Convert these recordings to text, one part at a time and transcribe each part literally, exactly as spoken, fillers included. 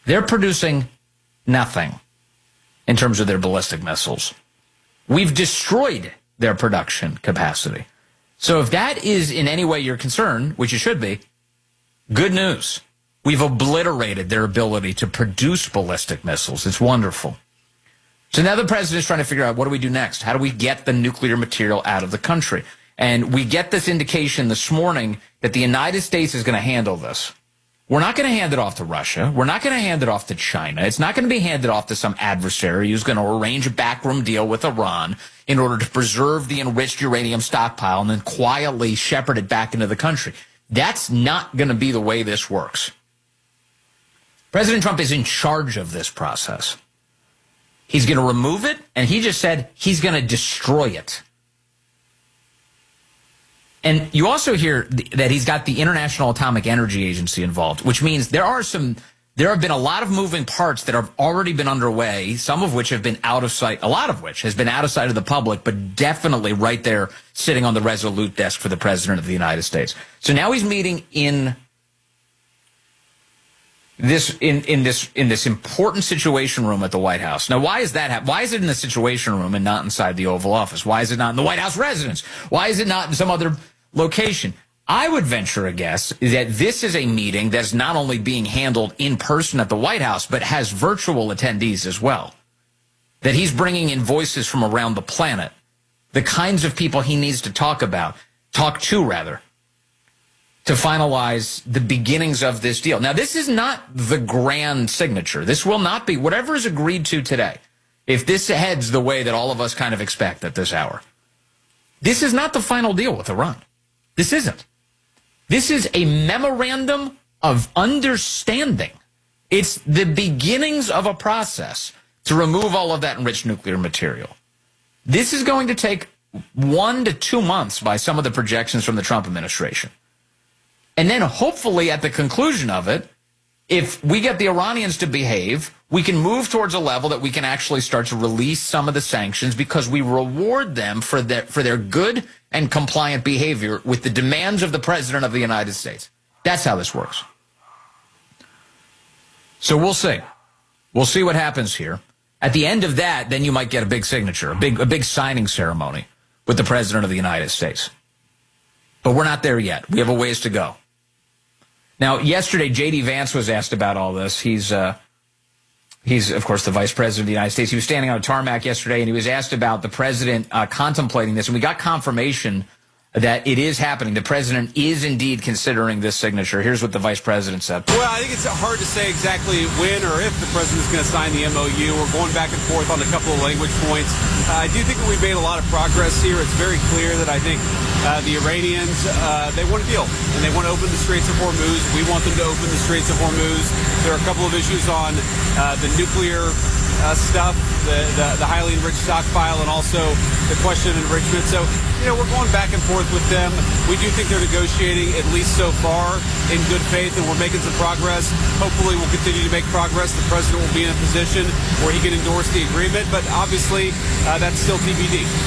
They're producing nothing in terms of their ballistic missiles. We've destroyed their production capacity. So if that is in any way your concern, which it should be, good news. We've obliterated their ability to produce ballistic missiles. It's wonderful. So now the president's trying to figure out, what do we do next? How do we get the nuclear material out of the country? And we get this indication this morning that the United States is going to handle this. We're not going to hand it off to Russia. We're not going to hand it off to China. It's not going to be handed off to some adversary who's going to arrange a backroom deal with Iran in order to preserve the enriched uranium stockpile and then quietly shepherd it back into the country. That's not going to be the way this works. President Trump is in charge of this process. He's going to remove it, and he just said he's going to destroy it. And you also hear that he's got the International Atomic Energy Agency involved, which means there are some, there have been a lot of moving parts that have already been underway, some of which have been out of sight, a lot of which has been out of sight of the public, but definitely right there sitting on the Resolute desk for the President of the United States. So now he's meeting in this in, in this in this important Situation Room at the White House. Now, why is that? Why is it in the Situation Room and not inside the Oval Office? Why is it not in the White House residence? Why is it not in some other location? I would venture a guess that this is a meeting that's not only being handled in person at the White House, but has virtual attendees as well. That he's bringing in voices from around the planet, the kinds of people he needs to talk about, talk to rather, to finalize the beginnings of this deal. Now, this is not the grand signature. This will not be whatever is agreed to today. If this heads the way that all of us kind of expect at this hour, this is not the final deal with Iran. This isn't. This is a memorandum of understanding. It's the beginnings of a process to remove all of that enriched nuclear material. This is going to take one to two months by some of the projections from the Trump administration. And then hopefully at the conclusion of it, if we get the Iranians to behave, we can move towards a level that we can actually start to release some of the sanctions because we reward them for their, for their good and compliant behavior with the demands of the President of the United States. That's how this works. So we'll see. We'll see what happens here. At the end of that, then you might get a big signature, a big, a big signing ceremony with the President of the United States. But we're not there yet. We have a ways to go. Now, yesterday, J D. Vance was asked about all this. He's, uh, he's, of course, the Vice President of the United States. He was standing on a tarmac yesterday, and he was asked about the President uh, contemplating this. And we got confirmation that it is happening. The President is indeed considering this signature. Here's what the Vice President said. Well, I think it's hard to say exactly when or if the President's going to sign the M O U. We're going back and forth on a couple of language points. Uh, I do think that we've made a lot of progress here. It's very clear that I think uh, the Iranians, uh, they want a deal, and they want to open the Straits of Hormuz. We want them to open the Straits of Hormuz. There are a couple of issues on uh, the nuclear uh, stuff, the, the, the highly enriched stockpile, and also the question of enrichment. So, you know, we're going back and forth with them. We do think they're negotiating, at least so far, in good faith, and we're making some progress. Hopefully we'll continue to make progress. The President will be in a position where he can endorse the agreement, but obviously uh, that's still T B D.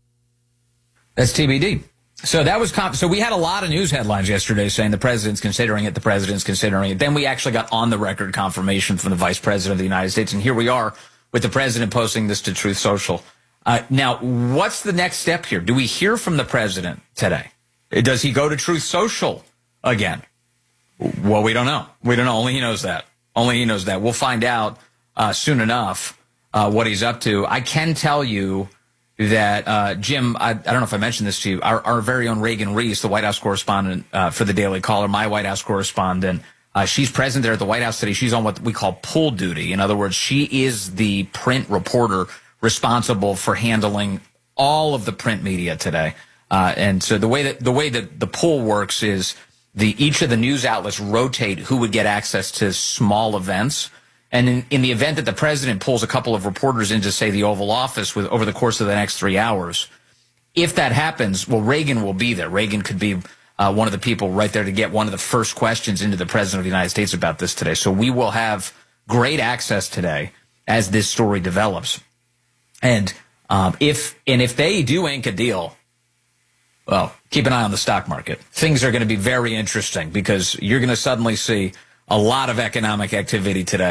That's T B D. So that was comp- so we had a lot of news headlines yesterday saying the President's considering it, the President's considering it. Then we actually got on the record confirmation from the Vice President of the United States, and here we are with the President posting this to Truth Social. Uh, now, what's the next step here? Do we hear from the President today? Does he go to Truth Social again? Well, we don't know. We don't know. Only he knows that. Only he knows that. We'll find out uh, soon enough uh, what he's up to. I can tell you that, uh, Jim, I, I don't know if I mentioned this to you, our, our very own Reagan Reese, the White House correspondent uh, for the Daily Caller, my White House correspondent, uh, she's present there at the White House today. She's on what we call pull duty. In other words, she is the print reporter responsible for handling all of the print media today. Uh, and so the way that the way that the poll works is the each of the news outlets rotate who would get access to small events. And in, in the event that the President pulls a couple of reporters into, say, the Oval Office with over the course of the next three hours, if that happens, well, Reagan will be there. Reagan could be uh, one of the people right there to get one of the first questions into the President of the United States about this today. So we will have great access today as this story develops. And um, if and if they do ink a deal, well, keep an eye on the stock market. Things are going to be very interesting because you're going to suddenly see a lot of economic activity today.